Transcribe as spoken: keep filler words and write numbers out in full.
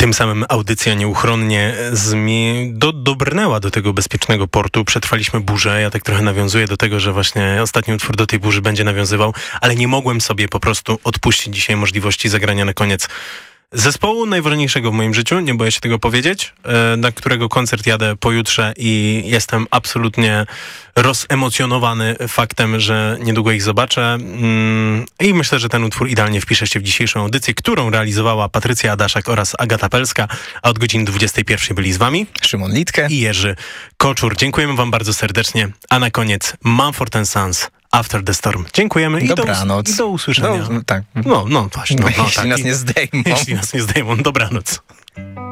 Tym samym audycja nieuchronnie zmi- do, dobrnęła do tego bezpiecznego portu. Przetrwaliśmy burzę. Ja tak trochę nawiązuję do tego, że właśnie ostatni utwór do tej burzy będzie nawiązywał, ale nie mogłem sobie po prostu odpuścić dzisiaj możliwości zagrania na koniec zespołu najważniejszego w moim życiu, nie boję się tego powiedzieć, na którego koncert jadę pojutrze i jestem absolutnie rozemocjonowany faktem, że niedługo ich zobaczę. I myślę, że ten utwór idealnie wpisze się w dzisiejszą audycję, którą realizowała Patrycja Adaszak oraz Agata Pelska, a od godziny dwudziestej pierwszej byli z wami Szymon Litke i Jerzy Koczur. Dziękujemy wam bardzo serdecznie, a na koniec Mumford and Sons, After the Storm. Dziękujemy i do, Dobranoc. i do usłyszenia. No, tak. No, no właśnie. No, no, jeśli tak. nas nie zdejmą. Jeśli nas nie zdejmą. Dobranoc.